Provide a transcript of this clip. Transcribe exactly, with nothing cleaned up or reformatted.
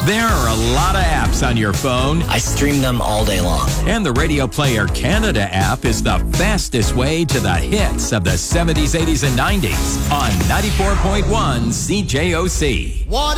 There are a lot of apps on your phone. I stream them all day long. And the Radio Player Canada app is the fastest way to the hits of the seventies, eighties, and nineties on ninety-four point one C J O C. What